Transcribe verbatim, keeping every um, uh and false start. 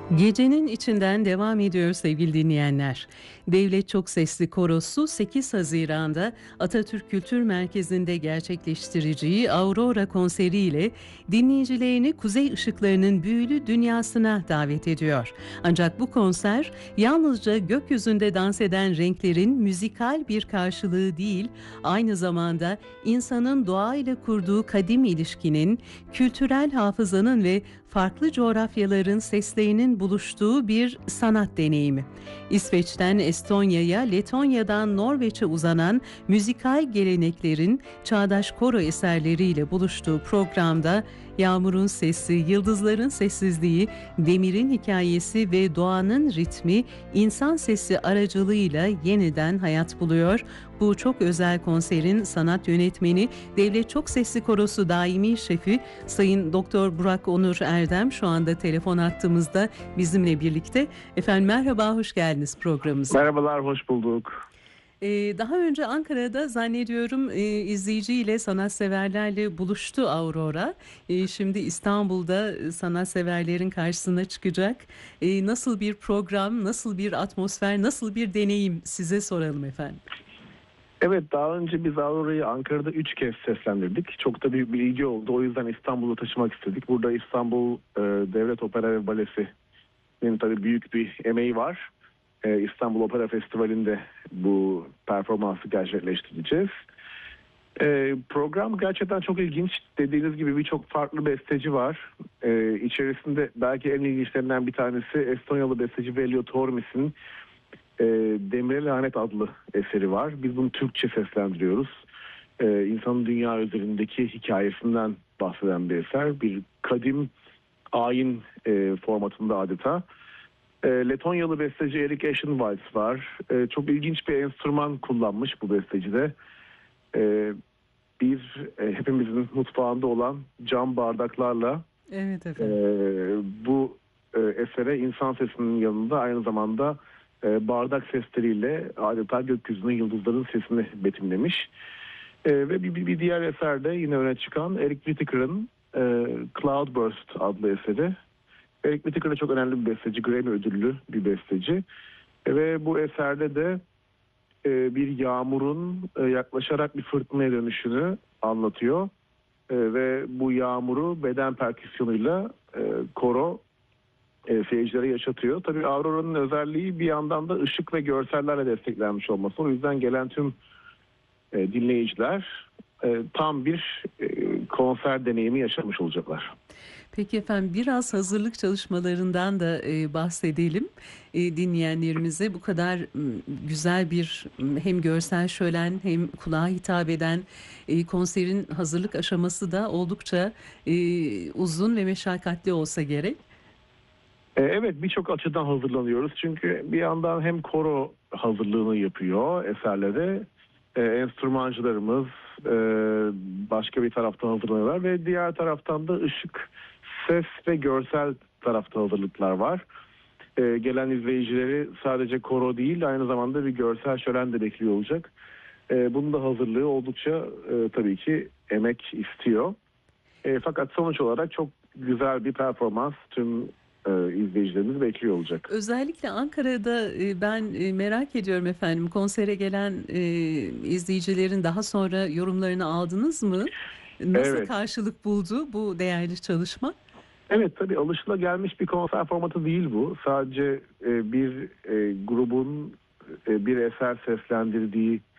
Gecenin içinden devam ediyor sevgili dinleyenler. Devlet Çok Sesli Korosu sekiz Haziran'da Atatürk Kültür Merkezi'nde gerçekleştireceği Aurora konseriyle dinleyicilerini kuzey ışıklarının büyülü dünyasına davet ediyor. Ancak bu konser yalnızca gökyüzünde dans eden renklerin müzikal bir karşılığı değil, aynı zamanda insanın doğayla kurduğu kadim ilişkinin, kültürel hafızanın ve farklı coğrafyaların seslerinin buluştuğu bir sanat deneyimi. İsveç'ten Estonya'ya, Letonya'dan Norveç'e uzanan müzikal geleneklerin çağdaş koro eserleriyle buluştuğu programda yağmurun sesi, yıldızların sessizliği, demirin hikayesi ve doğanın ritmi insan sesi aracılığıyla yeniden hayat buluyor. Bu çok özel konserin sanat yönetmeni, Devlet Çok Sesli Korosu Daimi Şefi Sayın Doktor Burak Onur Erdem şu anda telefon hattımızda bizimle birlikte. Efendim merhaba, hoş geldiniz programımıza. Merhabalar, hoş bulduk. Ee, daha önce Ankara'da zannediyorum e, izleyiciyle, sanatseverlerle buluştu Aurora. E, şimdi İstanbul'da e, sanatseverlerin karşısına çıkacak. E, nasıl bir program, nasıl bir atmosfer, nasıl bir deneyim size soralım efendim. Evet, daha önce biz Aurora'yı Ankara'da üç kez seslendirdik. Çok da büyük bir ilgi oldu. O yüzden İstanbul'a taşımak istedik. Burada İstanbul e, Devlet Opera ve Balesi'nin tabii büyük bir emeği var. E, İstanbul Opera Festivali'nde bu performansı gerçekleştireceğiz. E, program gerçekten çok ilginç. Dediğiniz gibi birçok farklı besteci var. E, içerisinde belki en ilginçlerinden bir tanesi Estonyalı besteci Veljo Tormis'in E, Demire Lanet adlı eseri var. Biz bunu Türkçe seslendiriyoruz. E, insanın dünya üzerindeki hikayesinden bahseden bir eser. Bir kadim ayin e, formatında adeta. E, Letonyalı besteci Erik Eschenwalds var. E, çok ilginç bir enstrüman kullanmış bu bestecide. E, bir e, hepimizin mutfağında olan cam bardaklarla Evet e, efendim. bu e, esere insan sesinin yanında aynı zamanda bardak sesleriyle adeta gökyüzünün yıldızların sesini betimlemiş. E, ve bir, bir, bir diğer eserde yine öne çıkan Eric Whittaker'ın e, Cloudburst adlı eseri. Eric Whittaker da çok önemli bir besteci, Grammy ödüllü bir besteci. E, ve bu eserde de e, bir yağmurun e, yaklaşarak bir fırtınaya dönüşünü anlatıyor. E, ve bu yağmuru beden perküsyonuyla e, koro E, seyircilere yaşatıyor. Tabii Aurora'nın özelliği bir yandan da ışık ve görsellerle desteklenmiş olması. O yüzden gelen tüm e, dinleyiciler e, tam bir e, konser deneyimi yaşamış olacaklar. Peki efendim, biraz hazırlık çalışmalarından da e, bahsedelim e, dinleyenlerimize. Bu kadar m, güzel bir m, hem görsel şölen hem kulağa hitap eden e, konserin hazırlık aşaması da oldukça e, uzun ve meşakkatli olsa gerek. E, evet, birçok açıdan hazırlanıyoruz. Çünkü bir yandan hem koro hazırlığını yapıyor eserlere, e, enstrümancılarımız e, başka bir taraftan hazırlanıyorlar ve diğer taraftan da ışık, ses ve görsel tarafta hazırlıklar var. E, gelen izleyicileri sadece koro değil, aynı zamanda bir görsel şölen de bekliyor olacak. E, bunun da hazırlığı oldukça e, tabii ki emek istiyor. E, fakat sonuç olarak çok güzel bir performans tüm e, izleyicilerimiz bekliyor olacak. Özellikle Ankara'da e, ben e, merak ediyorum efendim, konsere gelen e, izleyicilerin daha sonra yorumlarını aldınız mı? Nasıl Evet. karşılık buldu bu değerli çalışma? Evet, tabii alışılagelmiş bir konser formatı değil bu. Sadece e, bir e, grubun e, bir eser seslendirdiği